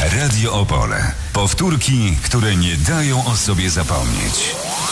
Radio Opole. Powtórki, które nie dają o sobie zapomnieć.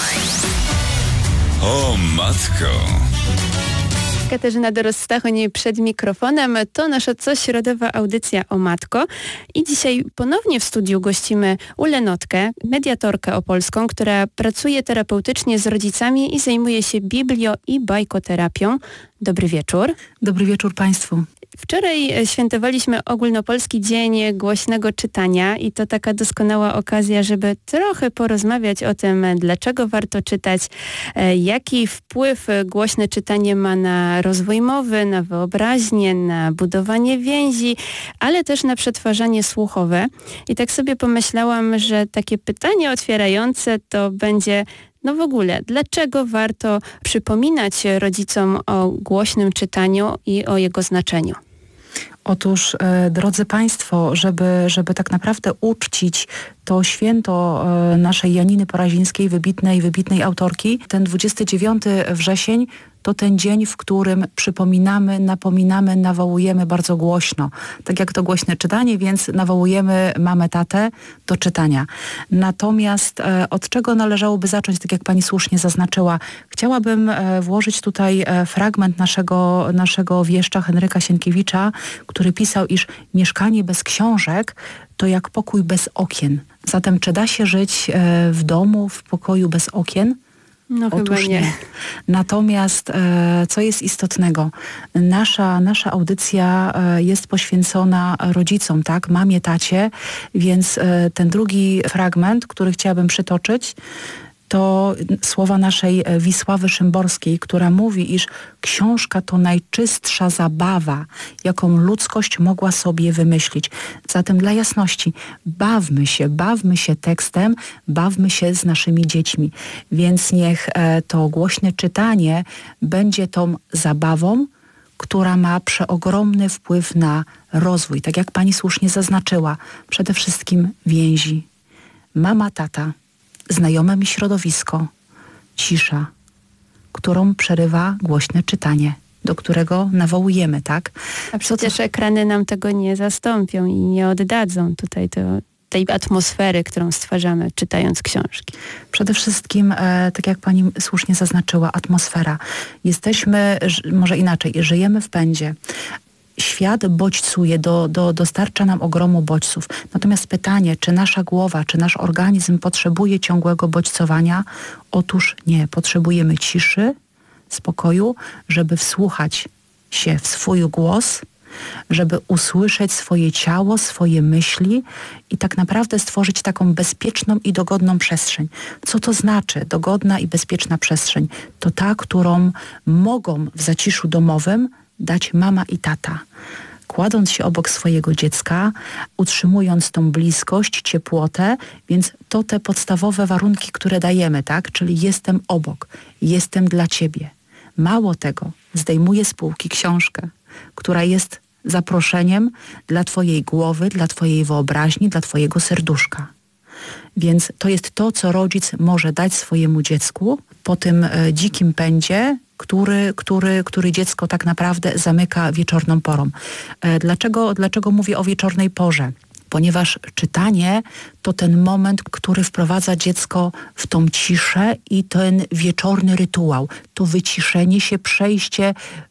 O matko! Katarzyna Dorost-Stachoń przed mikrofonem. To nasza cośrodowa audycja o matko. I dzisiaj ponownie w studiu gościmy Ulę Notkę, mediatorkę opolską, która pracuje terapeutycznie z rodzicami i zajmuje się biblio- i bajkoterapią. Dobry wieczór. Dobry wieczór Państwu. Wczoraj świętowaliśmy Ogólnopolski Dzień Głośnego Czytania i to taka doskonała okazja, żeby trochę porozmawiać o tym, dlaczego warto czytać, jaki wpływ głośne czytanie ma na rozwój mowy, na wyobraźnię, na budowanie więzi, ale też na przetwarzanie słuchowe. I tak sobie pomyślałam, że takie pytanie otwierające to będzie: no w ogóle, dlaczego warto przypominać rodzicom o głośnym czytaniu i o jego znaczeniu? Otóż, drodzy Państwo, żeby tak naprawdę uczcić to święto naszej Janiny Parazińskiej, wybitnej autorki, ten 29 wrzesień to ten dzień, w którym przypominamy, napominamy, nawołujemy bardzo głośno. Tak jak to głośne czytanie, więc nawołujemy mamę, tatę do czytania. Natomiast od czego należałoby zacząć, tak jak Pani słusznie zaznaczyła? Chciałabym włożyć tutaj fragment naszego wieszcza Henryka Sienkiewicza, który pisał, iż mieszkanie bez książek to jak pokój bez okien. Zatem czy da się żyć w domu, w pokoju bez okien? No Otóż chyba nie. Natomiast co jest istotnego? Nasza audycja jest poświęcona rodzicom, tak? Mamie, tacie, więc ten drugi fragment, który chciałabym przytoczyć, to słowa naszej Wisławy Szymborskiej, która mówi, iż książka to najczystsza zabawa, jaką ludzkość mogła sobie wymyślić. Zatem dla jasności, bawmy się tekstem, bawmy się z naszymi dziećmi. Więc niech to głośne czytanie będzie tą zabawą, która ma przeogromny wpływ na rozwój. Tak jak Pani słusznie zaznaczyła, przede wszystkim więzi. Mama, tata, znajome mi środowisko, cisza, którą przerywa głośne czytanie, do którego nawołujemy, tak? A przecież ekrany nam tego nie zastąpią i nie oddadzą tutaj tej atmosfery, którą stwarzamy, czytając książki. Przede wszystkim, tak jak Pani słusznie zaznaczyła, atmosfera. Jesteśmy, może inaczej, żyjemy w pędzie. Świat bodźcuje, dostarcza nam ogromu bodźców. Natomiast pytanie, czy nasza głowa, czy nasz organizm potrzebuje ciągłego bodźcowania? Otóż nie. Potrzebujemy ciszy, spokoju, żeby wsłuchać się w swój głos, żeby usłyszeć swoje ciało, swoje myśli i tak naprawdę stworzyć taką bezpieczną i dogodną przestrzeń. Co to znaczy dogodna i bezpieczna przestrzeń? To ta, którą mogą w zaciszu domowym dać mama i tata. Kładąc się obok swojego dziecka, utrzymując tą bliskość, ciepłotę, więc to te podstawowe warunki, które dajemy, tak? Czyli jestem obok, jestem dla Ciebie. Mało tego, zdejmuję z półki książkę, która jest zaproszeniem dla Twojej głowy, dla Twojej wyobraźni, dla Twojego serduszka. Więc to jest to, co rodzic może dać swojemu dziecku po tym dzikim pędzie, który dziecko tak naprawdę zamyka wieczorną porą. Dlaczego mówię o wieczornej porze? Ponieważ czytanie to ten moment, który wprowadza dziecko w tą ciszę i ten wieczorny rytuał. To wyciszenie się, przejście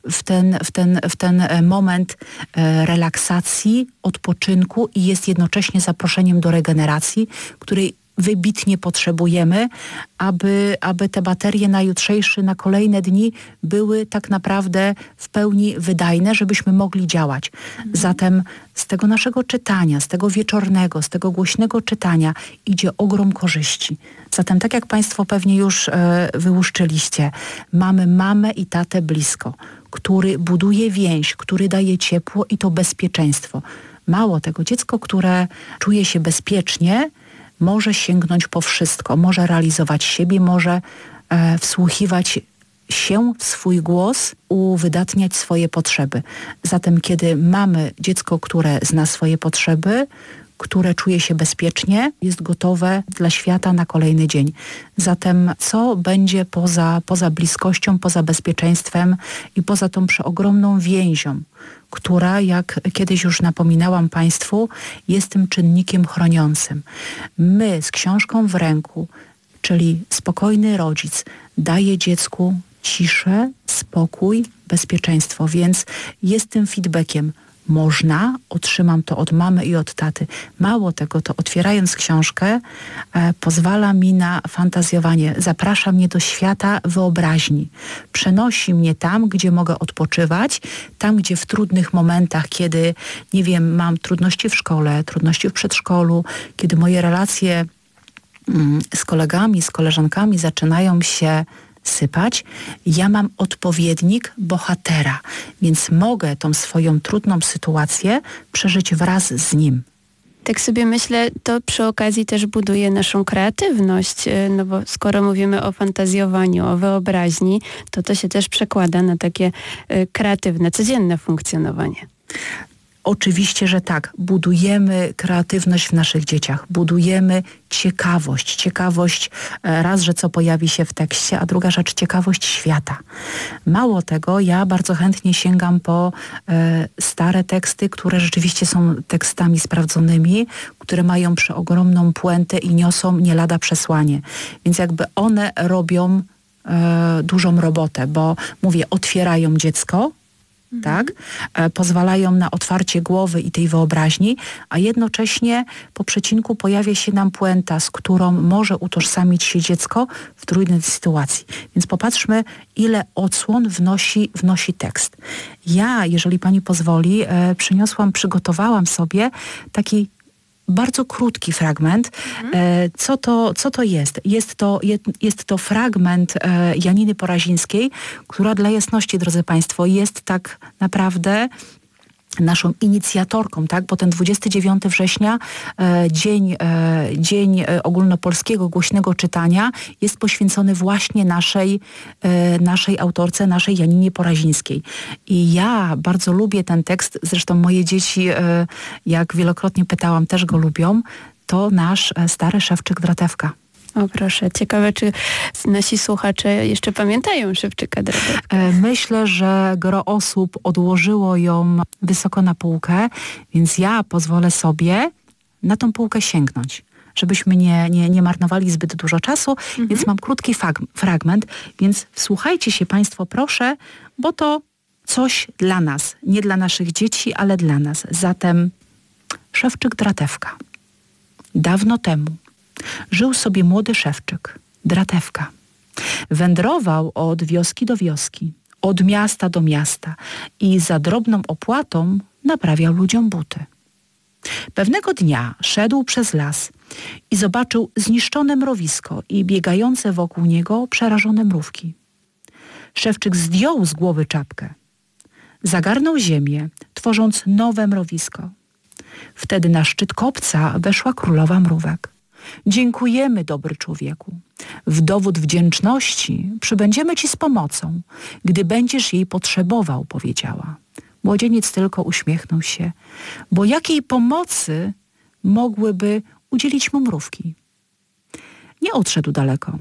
w ten moment relaksacji, odpoczynku i jest jednocześnie zaproszeniem do regeneracji, której wybitnie potrzebujemy, aby te baterie na jutrzejszy, na kolejne dni były tak naprawdę w pełni wydajne, żebyśmy mogli działać. Zatem z tego naszego czytania, z tego wieczornego, z tego głośnego czytania idzie ogrom korzyści. Zatem tak jak Państwo pewnie już wyłuszczyliście, mamy mamę i tatę blisko, który buduje więź, który daje ciepło i to bezpieczeństwo. Mało tego, dziecko, które czuje się bezpiecznie, może sięgnąć po wszystko, może realizować siebie, może wsłuchiwać się w swój głos, uwydatniać swoje potrzeby. Zatem kiedy mamy dziecko, które zna swoje potrzeby, które czuje się bezpiecznie, jest gotowe dla świata na kolejny dzień. Zatem co będzie poza bliskością, poza bezpieczeństwem i poza tą przeogromną więzią, która, jak kiedyś już napominałam Państwu, jest tym czynnikiem chroniącym. My z książką w ręku, czyli spokojny rodzic, daje dziecku ciszę, spokój, bezpieczeństwo, więc jest tym feedbackiem. Można, otrzymam to od mamy i od taty. Mało tego, to otwierając książkę pozwala mi na fantazjowanie, zaprasza mnie do świata wyobraźni. Przenosi mnie tam, gdzie mogę odpoczywać, tam, gdzie w trudnych momentach, kiedy, nie wiem, mam trudności w szkole, trudności w przedszkolu, kiedy moje relacje z kolegami, z koleżankami zaczynają się sypać, ja mam odpowiednik bohatera, więc mogę tą swoją trudną sytuację przeżyć wraz z nim. Tak sobie myślę, to przy okazji też buduje naszą kreatywność, no bo skoro mówimy o fantazjowaniu, o wyobraźni, to się też przekłada na takie kreatywne, codzienne funkcjonowanie. Oczywiście, że tak. Budujemy kreatywność w naszych dzieciach. Budujemy ciekawość. Ciekawość raz, że co pojawi się w tekście, a druga rzecz ciekawość świata. Mało tego, ja bardzo chętnie sięgam po stare teksty, które rzeczywiście są tekstami sprawdzonymi, które mają przeogromną puentę i niosą nie lada przesłanie. Więc jakby one robią dużą robotę, bo mówię, otwierają dziecko, tak? Pozwalają na otwarcie głowy i tej wyobraźni, a jednocześnie po przecinku pojawia się nam puenta, z którą może utożsamić się dziecko w trudnej sytuacji. Więc popatrzmy, ile odsłon wnosi tekst. Ja, jeżeli pani pozwoli, przygotowałam sobie taki bardzo krótki fragment. Co to jest? Jest to fragment Janiny Porazińskiej, która dla jasności, drodzy Państwo, jest tak naprawdę naszą inicjatorką, tak? Bo ten 29 września, dzień ogólnopolskiego głośnego czytania, jest poświęcony właśnie naszej autorce, naszej Janinie Porazińskiej. I ja bardzo lubię ten tekst, zresztą moje dzieci, jak wielokrotnie pytałam, też go lubią, to nasz stary Szewczyk Dratewka. O proszę, ciekawe, czy nasi słuchacze jeszcze pamiętają Szewczyka Dratewkę? Myślę, że gro osób odłożyło ją wysoko na półkę, więc ja pozwolę sobie na tą półkę sięgnąć, żebyśmy nie marnowali zbyt dużo czasu, więc mam krótki fragment, więc wsłuchajcie się Państwo proszę, bo to coś dla nas, nie dla naszych dzieci, ale dla nas. Zatem Szewczyk Dratewka. Dawno temu żył sobie młody Szewczyk, Dratewka. Wędrował od wioski do wioski, od miasta do miasta i za drobną opłatą naprawiał ludziom buty. Pewnego dnia szedł przez las i zobaczył zniszczone mrowisko i biegające wokół niego przerażone mrówki. Szewczyk zdjął z głowy czapkę. Zagarnął ziemię, tworząc nowe mrowisko. Wtedy na szczyt kopca weszła królowa mrówek. Dziękujemy, dobry człowieku. W dowód wdzięczności przybędziemy ci z pomocą, gdy będziesz jej potrzebował, powiedziała. Młodzieniec tylko uśmiechnął się, bo jakiej pomocy mogłyby udzielić mu mrówki? Nie odszedł daleko,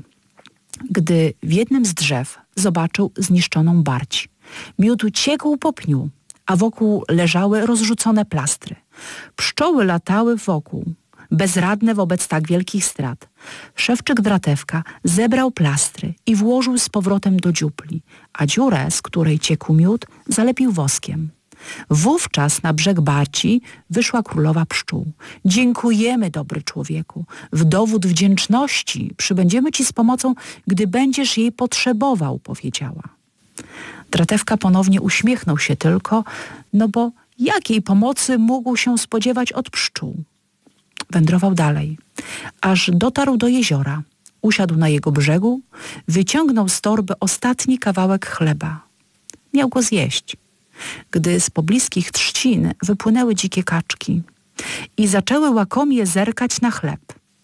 gdy w jednym z drzew zobaczył zniszczoną barć. Miód ciekł po pniu, a wokół leżały rozrzucone plastry. Pszczoły latały wokół, bezradne wobec tak wielkich strat. Szewczyk Dratewka zebrał plastry i włożył z powrotem do dziupli, a dziurę, z której ciekł miód, zalepił woskiem. Wówczas na brzeg barci wyszła królowa pszczół. Dziękujemy, dobry człowieku. W dowód wdzięczności przybędziemy ci z pomocą, gdy będziesz jej potrzebował, powiedziała. Dratewka ponownie uśmiechnął się tylko, no bo jakiej pomocy mógł się spodziewać od pszczół? Wędrował dalej, aż dotarł do jeziora. Usiadł na jego brzegu, wyciągnął z torby ostatni kawałek chleba. Miał go zjeść, gdy z pobliskich trzcin wypłynęły dzikie kaczki i zaczęły łakomie zerkać na chleb.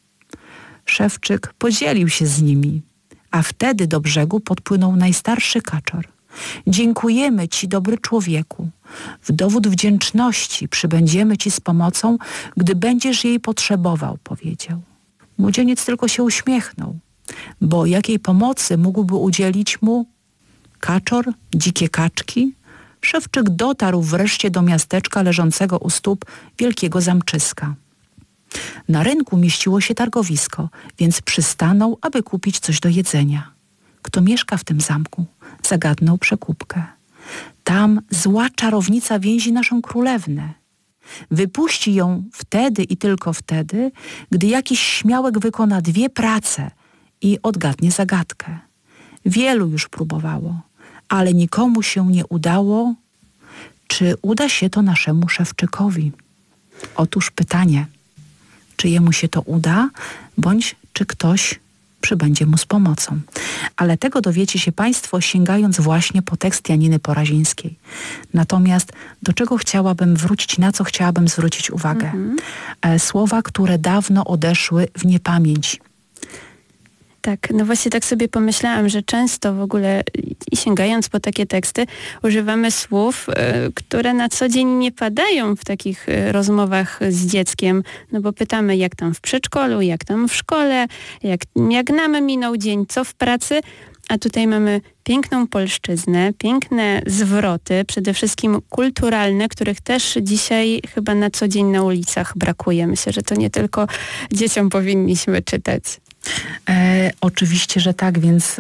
Szewczyk podzielił się z nimi, a wtedy do brzegu podpłynął najstarszy kaczor. Dziękujemy ci, dobry człowieku. W dowód wdzięczności przybędziemy ci z pomocą, gdy będziesz jej potrzebował, powiedział. Młodzieniec tylko się uśmiechnął, bo jakiej pomocy mógłby udzielić mu kaczor, dzikie kaczki? Szewczyk dotarł wreszcie do miasteczka leżącego u stóp wielkiego zamczyska. Na rynku mieściło się targowisko, więc przystanął, aby kupić coś do jedzenia. Kto mieszka w tym zamku? Zagadnął przekupkę. Tam zła czarownica więzi naszą królewnę. Wypuści ją wtedy i tylko wtedy, gdy jakiś śmiałek wykona 2 prace i odgadnie zagadkę. Wielu już próbowało, ale nikomu się nie udało. Czy uda się to naszemu Szewczykowi? Otóż pytanie, czy jemu się to uda, bądź czy ktoś przybędzie mu z pomocą. Ale tego dowiecie się Państwo, sięgając właśnie po tekst Janiny Porazińskiej. Natomiast do czego chciałabym wrócić, na co chciałabym zwrócić uwagę? Słowa, które dawno odeszły w niepamięć. Tak, no właśnie tak sobie pomyślałam, że często w ogóle i sięgając po takie teksty używamy słów, które na co dzień nie padają w takich rozmowach z dzieckiem, no bo pytamy jak tam w przedszkolu, jak tam w szkole, jak nam minął dzień, co w pracy, a tutaj mamy piękną polszczyznę, piękne zwroty, przede wszystkim kulturalne, których też dzisiaj chyba na co dzień na ulicach brakuje. Myślę, że to nie tylko dzieciom powinniśmy czytać. Oczywiście, że tak, więc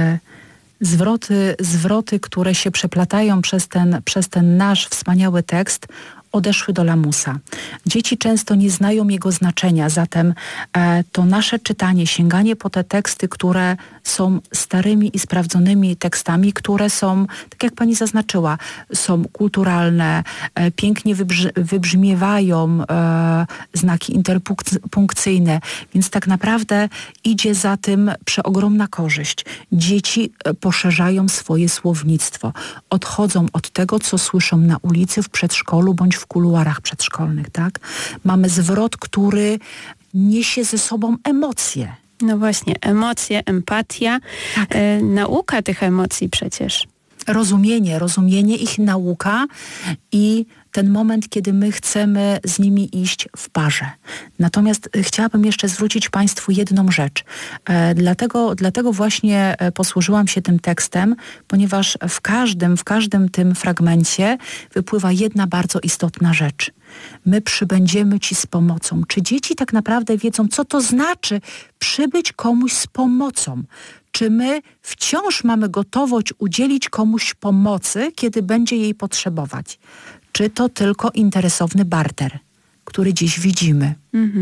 zwroty, które się przeplatają przez ten nasz wspaniały tekst, odeszły do lamusa. Dzieci często nie znają jego znaczenia, zatem to nasze czytanie, sięganie po te teksty, które są starymi i sprawdzonymi tekstami, które są, tak jak pani zaznaczyła, są kulturalne, pięknie wybrzmiewają znaki interpunkcyjne, więc tak naprawdę idzie za tym przeogromna korzyść. Dzieci poszerzają swoje słownictwo, odchodzą od tego, co słyszą na ulicy, w przedszkolu bądź w kuluarach przedszkolnych, tak? Mamy zwrot, który niesie ze sobą emocje. No właśnie, emocje, empatia, tak. Nauka tych emocji przecież. Rozumienie ich, nauka i ten moment, kiedy my chcemy z nimi iść w parze. Natomiast chciałabym jeszcze zwrócić Państwu jedną rzecz. Dlatego właśnie posłużyłam się tym tekstem, ponieważ w każdym tym fragmencie wypływa jedna bardzo istotna rzecz. My przybędziemy ci z pomocą. Czy dzieci tak naprawdę wiedzą, co to znaczy przybyć komuś z pomocą? Czy my wciąż mamy gotowość udzielić komuś pomocy, kiedy będzie jej potrzebować? Czy to tylko interesowny barter, który dziś widzimy?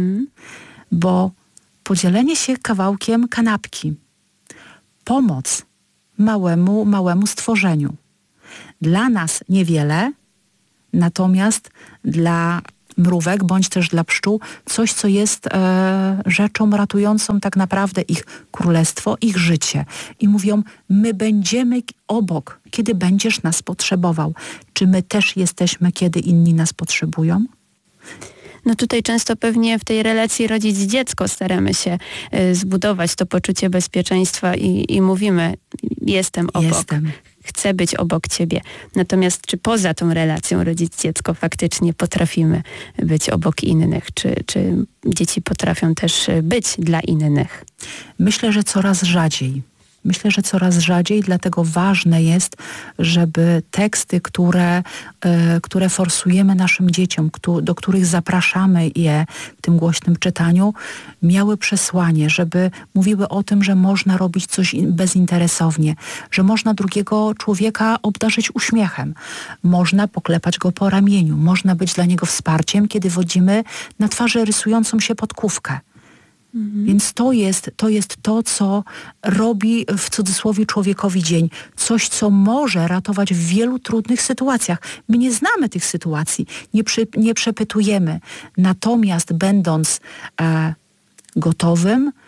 Bo podzielenie się kawałkiem kanapki, pomoc małemu stworzeniu. Dla nas niewiele, natomiast dla mrówek, bądź też dla pszczół, coś, co jest rzeczą ratującą tak naprawdę ich królestwo, ich życie. I mówią, my będziemy obok, kiedy będziesz nas potrzebował. Czy my też jesteśmy, kiedy inni nas potrzebują? No tutaj często pewnie w tej relacji rodzic-dziecko staramy się zbudować to poczucie bezpieczeństwa i mówimy, jestem obok. Chcę być obok ciebie. Natomiast czy poza tą relacją rodzic-dziecko faktycznie potrafimy być obok innych? Czy dzieci potrafią też być dla innych? Myślę, że coraz rzadziej. Dlatego ważne jest, żeby teksty, które forsujemy naszym dzieciom, do których zapraszamy je w tym głośnym czytaniu, miały przesłanie, żeby mówiły o tym, że można robić coś bezinteresownie, że można drugiego człowieka obdarzyć uśmiechem, można poklepać go po ramieniu, można być dla niego wsparciem, kiedy widzimy na twarzy rysującą się podkówkę. Więc to jest to, co robi w cudzysłowie człowiekowi dzień. Coś, co może ratować w wielu trudnych sytuacjach. My nie znamy tych sytuacji, nie przepytujemy. Natomiast będąc gotowym,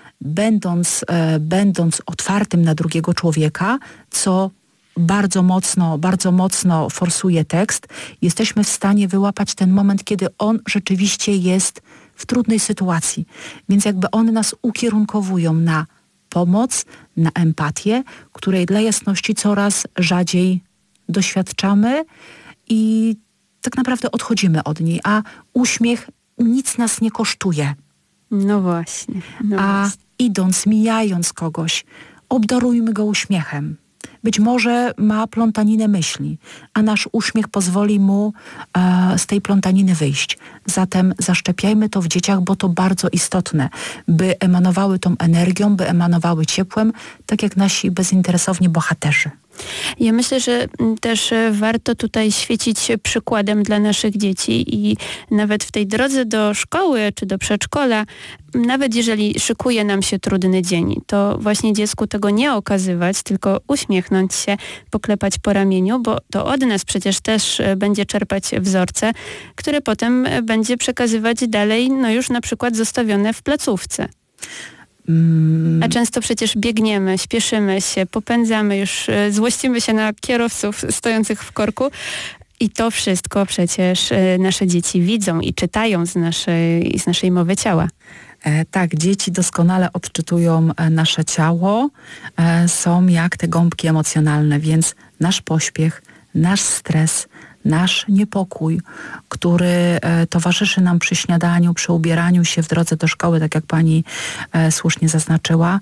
będąc otwartym na drugiego człowieka, co bardzo mocno forsuje tekst, jesteśmy w stanie wyłapać ten moment, kiedy on rzeczywiście jest w trudnej sytuacji. Więc jakby one nas ukierunkowują na pomoc, na empatię, której dla jasności coraz rzadziej doświadczamy i tak naprawdę odchodzimy od niej, a uśmiech nic nas nie kosztuje. No właśnie. A idąc, mijając kogoś, obdarujmy go uśmiechem. Być może ma plątaninę myśli, a nasz uśmiech pozwoli mu z tej plątaniny wyjść. Zatem zaszczepiajmy to w dzieciach, bo to bardzo istotne, by emanowały tą energią, by emanowały ciepłem, tak jak nasi bezinteresowni bohaterzy. Ja myślę, że też warto tutaj świecić się przykładem dla naszych dzieci i nawet w tej drodze do szkoły czy do przedszkola, nawet jeżeli szykuje nam się trudny dzień, to właśnie dziecku tego nie okazywać, tylko uśmiechnąć się, poklepać po ramieniu, bo to od nas przecież też będzie czerpać wzorce, które potem będzie przekazywać dalej, no już na przykład zostawione w placówce. A często przecież biegniemy, śpieszymy się, popędzamy, już złościmy się na kierowców stojących w korku i to wszystko przecież nasze dzieci widzą i czytają z naszej mowy ciała. Tak, dzieci doskonale odczytują nasze ciało, są jak te gąbki emocjonalne, więc nasz pośpiech, nasz stres, nasz niepokój, który towarzyszy nam przy śniadaniu, przy ubieraniu się w drodze do szkoły, tak jak pani słusznie zaznaczyła,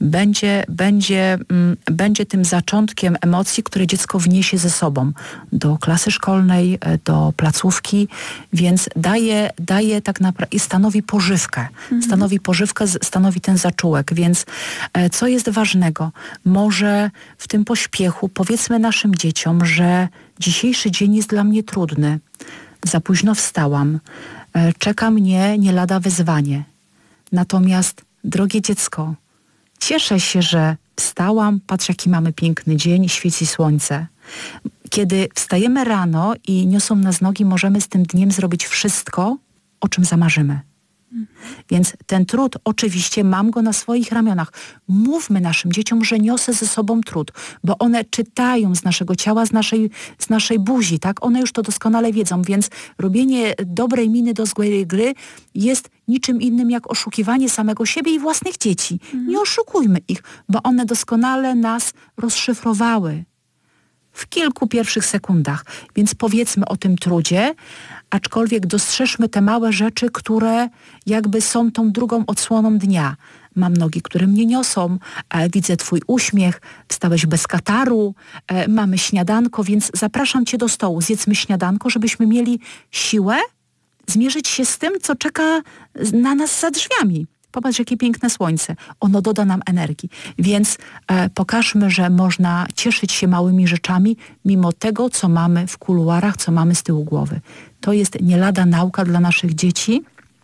będzie tym zaczątkiem emocji, które dziecko wniesie ze sobą do klasy szkolnej, do placówki, więc daje tak naprawdę i stanowi pożywkę. Stanowi ten zaczółek, więc co jest ważnego? Może w tym pośpiechu powiedzmy naszym dzieciom, że dzisiejszy dzień jest dla mnie trudny. Za późno wstałam. Czeka mnie nie lada wyzwanie. Natomiast, drogie dziecko, cieszę się, że wstałam, patrz jaki mamy piękny dzień, świeci słońce. Kiedy wstajemy rano i niosą nas nogi, możemy z tym dniem zrobić wszystko, o czym zamarzymy. Więc ten trud, oczywiście mam go na swoich ramionach. Mówmy naszym dzieciom, że niosę ze sobą trud, bo one czytają z naszego ciała, z naszej buzi, tak? One już to doskonale wiedzą, więc robienie dobrej miny do złej gry jest niczym innym jak oszukiwanie samego siebie i własnych dzieci. Nie oszukujmy ich, bo one doskonale nas rozszyfrowały w kilku pierwszych sekundach. Więc powiedzmy o tym trudzie, aczkolwiek dostrzeżmy te małe rzeczy, które jakby są tą drugą odsłoną dnia. Mam nogi, które mnie niosą, widzę twój uśmiech, wstałeś bez kataru, mamy śniadanko, więc zapraszam cię do stołu, zjedzmy śniadanko, żebyśmy mieli siłę zmierzyć się z tym, co czeka na nas za drzwiami. Popatrz, jakie piękne słońce. Ono doda nam energii. Więc pokażmy, że można cieszyć się małymi rzeczami, mimo tego, co mamy w kuluarach, co mamy z tyłu głowy. To jest nie lada nauka dla naszych dzieci.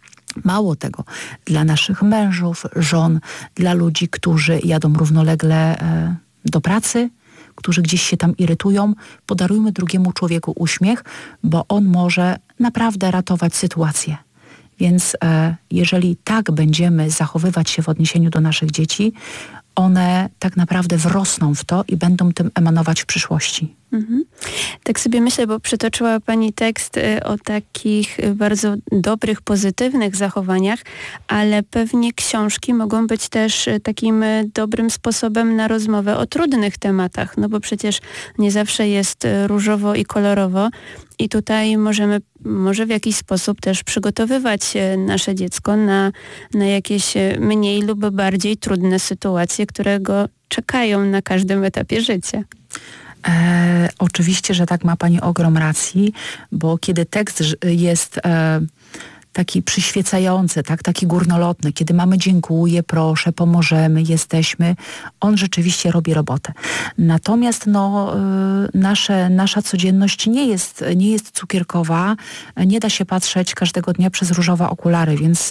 Mało tego, dla naszych mężów, żon, dla ludzi, którzy jadą równolegle do pracy, którzy gdzieś się tam irytują. Podarujmy drugiemu człowieku uśmiech, bo on może naprawdę ratować sytuację. Więc jeżeli tak będziemy zachowywać się w odniesieniu do naszych dzieci, one tak naprawdę wrosną w to i będą tym emanować w przyszłości. Tak sobie myślę, bo przytoczyła pani tekst o takich bardzo dobrych, pozytywnych zachowaniach, ale pewnie książki mogą być też takim dobrym sposobem na rozmowę o trudnych tematach, no bo przecież nie zawsze jest różowo i kolorowo i tutaj możemy może w jakiś sposób też przygotowywać nasze dziecko na jakieś mniej lub bardziej trudne sytuacje, które go czekają na każdym etapie życia. Oczywiście, że tak, ma pani ogrom racji, bo kiedy tekst jest taki przyświecający, tak, taki górnolotny, kiedy mamy dziękuję, proszę, pomożemy, jesteśmy, on rzeczywiście robi robotę. Natomiast nasza codzienność nie jest cukierkowa, nie da się patrzeć każdego dnia przez różowe okulary, więc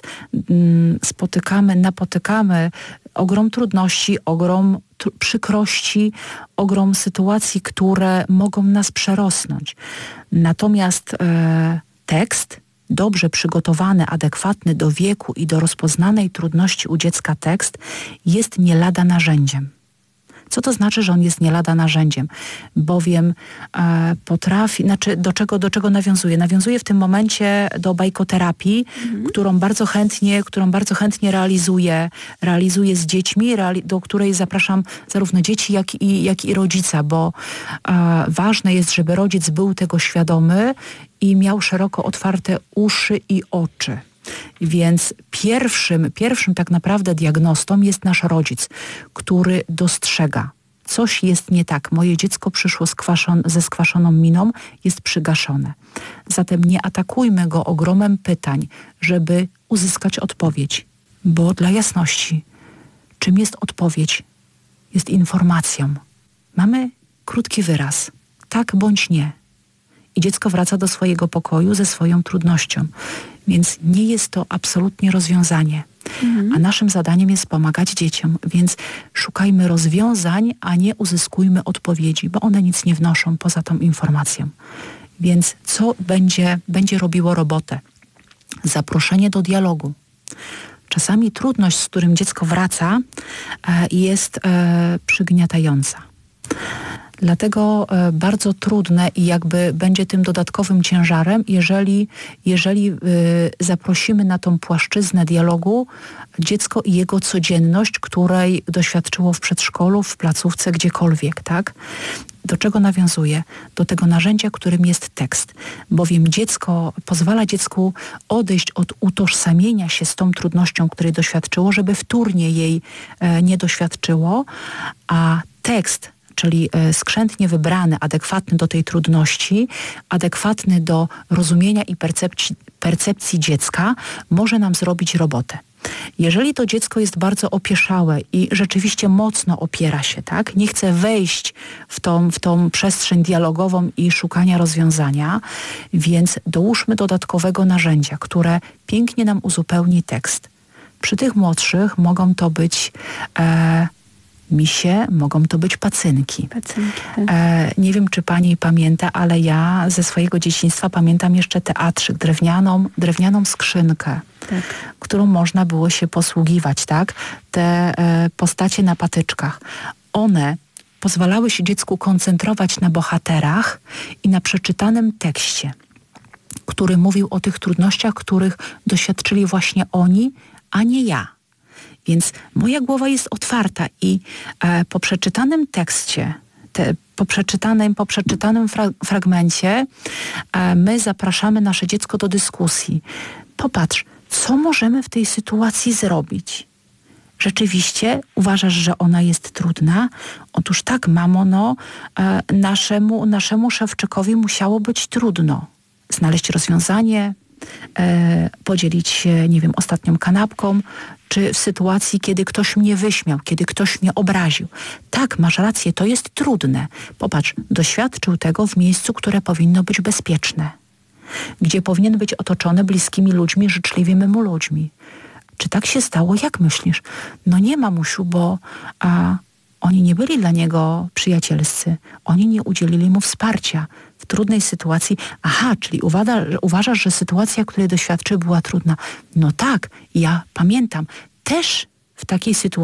napotykamy ogrom trudności, ogrom przykrości, ogrom sytuacji, które mogą nas przerosnąć. Natomiast tekst, dobrze przygotowany, adekwatny do wieku i do rozpoznanej trudności u dziecka tekst jest nie lada narzędziem. Co to znaczy, że on jest nie lada narzędziem? Bowiem potrafi, do czego nawiązuje? Nawiązuje w tym momencie do bajkoterapii, którą bardzo chętnie realizuję z dziećmi, do której zapraszam zarówno dzieci, jak i rodzica, bo ważne jest, żeby rodzic był tego świadomy i miał szeroko otwarte uszy i oczy. Więc pierwszym tak naprawdę diagnostą jest nasz rodzic, który dostrzega. Coś jest nie tak. Moje dziecko przyszło ze skwaszoną miną, jest przygaszone. Zatem nie atakujmy go ogromem pytań, żeby uzyskać odpowiedź. Bo dla jasności, czym jest odpowiedź? Jest informacją. Mamy krótki wyraz. Tak bądź nie. I dziecko wraca do swojego pokoju ze swoją trudnością. Więc nie jest to absolutnie rozwiązanie. A naszym zadaniem jest pomagać dzieciom, więc szukajmy rozwiązań, a nie uzyskujmy odpowiedzi, bo one nic nie wnoszą poza tą informacją. Więc co będzie robiło robotę? Zaproszenie do dialogu. Czasami trudność, z którym dziecko wraca, jest przygniatająca. Dlatego bardzo trudne i jakby będzie tym dodatkowym ciężarem, jeżeli zaprosimy na tą płaszczyznę dialogu dziecko i jego codzienność, której doświadczyło w przedszkolu, w placówce, gdziekolwiek, tak? Do czego nawiązuje? Do tego narzędzia, którym jest tekst. Bowiem pozwala dziecku odejść od utożsamienia się z tą trudnością, której doświadczyło, żeby wtórnie jej nie doświadczyło, a tekst, czyli skrzętnie wybrany, adekwatny do tej trudności, adekwatny do rozumienia i percepcji dziecka, może nam zrobić robotę. Jeżeli to dziecko jest bardzo opieszałe i rzeczywiście mocno opiera się, tak, nie chce wejść w tą przestrzeń dialogową i szukania rozwiązania, więc dołóżmy dodatkowego narzędzia, które pięknie nam uzupełni tekst. Przy tych młodszych mogą to być misie, mogą to być pacynki. Tak. Nie wiem, czy pani pamięta, ale ja ze swojego dzieciństwa pamiętam jeszcze teatrzyk, drewnianą skrzynkę, tak, którą można było się posługiwać, tak? Te postacie na patyczkach. One pozwalały się dziecku koncentrować na bohaterach i na przeczytanym tekście, który mówił o tych trudnościach, których doświadczyli właśnie oni, a nie ja. Więc moja głowa jest otwarta i po przeczytanym tekście, po przeczytanym fragmencie my zapraszamy nasze dziecko do dyskusji. Popatrz, co możemy w tej sytuacji zrobić? Rzeczywiście uważasz, że ona jest trudna? Otóż tak, mamo, naszemu Szewczykowi musiało być trudno znaleźć rozwiązanie, podzielić się, nie wiem, ostatnią kanapką, czy w sytuacji, kiedy ktoś mnie wyśmiał, kiedy ktoś mnie obraził. Tak, masz rację, to jest trudne. Popatrz, doświadczył tego w miejscu, które powinno być bezpieczne, gdzie powinien być otoczony bliskimi ludźmi, życzliwymi mu ludźmi. Czy tak się stało? Jak myślisz? No nie, mamusiu, bo oni nie byli dla niego przyjacielscy. Oni nie udzielili mu wsparcia w trudnej sytuacji. Aha, czyli uważasz, że sytuacja, której doświadczył, była trudna. No tak, ja pamiętam. Też w takiej sytuacji